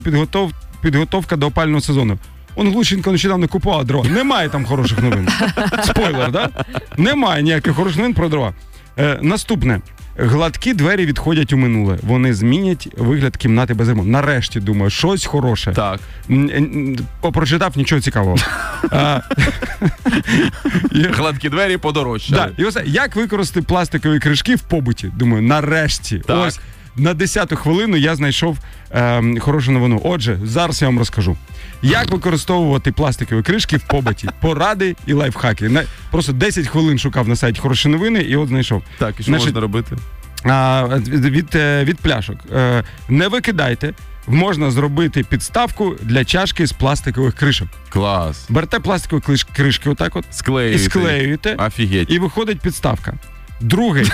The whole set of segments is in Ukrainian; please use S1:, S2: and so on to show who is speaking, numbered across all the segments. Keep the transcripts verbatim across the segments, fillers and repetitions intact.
S1: підготов... підготовка до опалювального сезону. Он Глущенко нещодавно купував дрова. Немає там хороших новин. Спойлер, да? Немає ніяких хороших новин про дрова. Е, наступне. Гладкі двері відходять у минуле. Вони змінять вигляд кімнати без ремонту. Нарешті, думаю, щось хороше.
S2: Так.
S1: Прочитав, нічого цікавого.
S2: Гладкі двері подорожчали.
S1: Да. І ось, як використати пластикові кришки в побуті? Думаю, нарешті.
S2: Так.
S1: Ось на десяту хвилину я знайшов е, хорошу новину. Отже, зараз я вам розкажу. Як використовувати пластикові кришки в побуті? Поради і лайфхаки. На, просто десять хвилин шукав на сайті хороші новини і от знайшов.
S2: Так, і що
S1: Значить,
S2: можна робити?
S1: А, від, від, від пляшок. Е, не викидайте. Можна зробити підставку для чашки з пластикових кришок.
S2: Клас.
S1: Берете пластикові клиш, кришки отак от.
S2: Склеюєте.
S1: І склеюєте.
S2: Офігеть.
S1: І виходить підставка. Другий.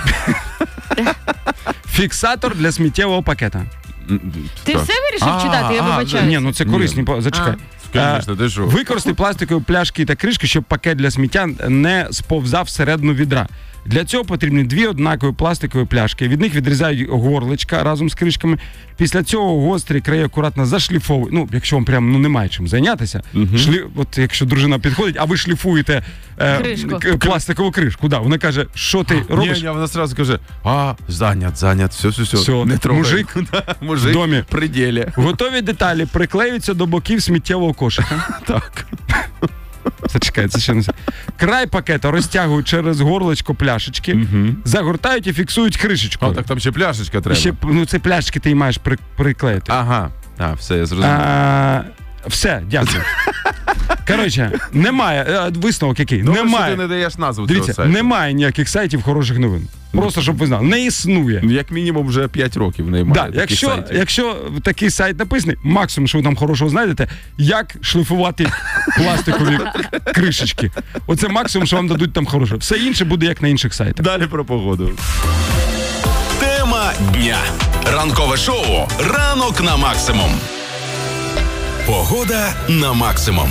S1: Фіксатор для сміттєвого пакета.
S3: Ти все вирішив читати? Я вибачаюся.
S1: Ні, ну це корисні. Зачекай.
S2: Конечно, ти що?
S1: Використай пластикові пляшки та кришки, щоб пакет для сміття не сповзав всередину відра. Для цього потрібні дві однакові пластикові пляшки. Від них відрізають горличка разом з кришками. Після цього гострі краї акуратно зашліфовують. Ну, якщо вам прямо ну, немає чим зайнятися. Uh-huh. Шлі... От якщо дружина підходить, а ви шліфуєте е, к- пластикову кришку. Да, вона каже, що ти робиш?
S2: Ні, ні, вона одразу каже, а, зайнят, зайнят, все, все, все.
S1: Все,
S2: не трогай.
S1: мужик,
S2: мужик
S1: в домі.
S2: При ділі.
S1: Готові деталі приклеюються до боків сміттєвого кошика.
S2: Так.
S1: Зачекай, це ще не все. Край пакета розтягують через горлечко пляшечки, угу. загортають і фіксують кришечкою.
S2: А, так там ще пляшечка треба.
S1: Ще, ну, це пляшечки ти маєш при, приклеїти.
S2: Ага, а, все, я зрозумів.
S1: А, все, дякую. Коротше, немає, висновок який?
S2: Ну,
S1: немає.
S2: що ти не даєш назву
S1: Дивіться,
S2: цього сайту.
S1: Немає ніяких сайтів хороших новин. Просто, щоб ви знали, не існує.
S2: Як мінімум вже п'ять років немає
S1: да, якщо,
S2: сайтів.
S1: якщо такий сайт написаний, максимум, що ви там хорошого знайдете, як шліфувати пластикові кришечки. Оце максимум, що вам дадуть там хорошого. Все інше буде як на інших сайтах.
S2: Далі про погоду.
S4: Тема дня. Ранкове шоу «Ранок на максимум». Погода на максимум.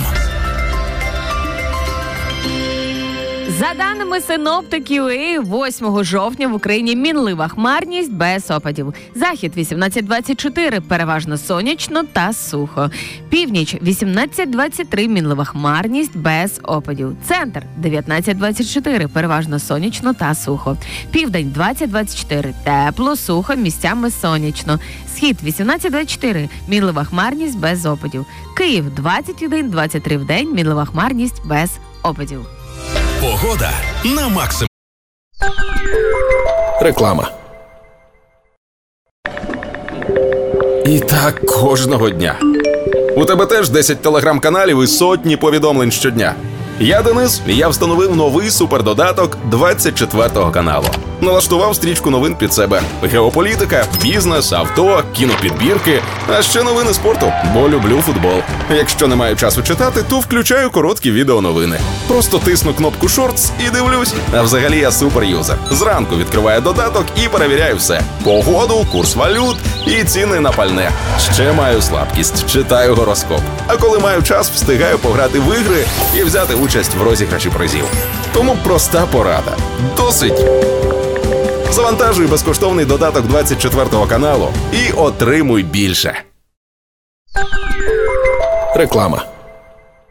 S3: За даними синоптиків, восьмого жовтня в Україні мінлива хмарність без опадів. Захід вісімнадцять двадцять чотири, переважно сонячно та сухо. Північ вісімнадцять двадцять три, мінлива хмарність без опадів. Центр дев'ятнадцять двадцять чотири, переважно сонячно та сухо. Південь двадцять двадцять чотири, тепло, сухо, місцями сонячно. Схід вісімнадцять двадцять чотири, мінлива хмарність без опадів. Київ двадцять один двадцять три в день, мінлива хмарність без опадів.
S4: Погода на максимум.
S5: Реклама. І так кожного дня. У тебе теж десять телеграм-каналів і сотні повідомлень щодня. Я Денис, і я встановив новий супердодаток двадцять четвертого каналу. Налаштував стрічку новин під себе. Геополітика, бізнес, авто, кінопідбірки, а ще новини спорту, бо люблю футбол. Якщо не маю часу читати, то включаю короткі відеоновини. Просто тисну кнопку «Шортс» і дивлюсь. А взагалі я суперюзер. Зранку відкриваю додаток і перевіряю все. Погоду, курс валют і ціни на пальне. Ще маю слабкість, читаю гороскоп. А коли маю час, встигаю пограти в ігри і взяти участь в розіграші призів. Тому проста порада. Досить! Завантажуй безкоштовний додаток двадцять четвертого каналу і отримуй більше. Реклама.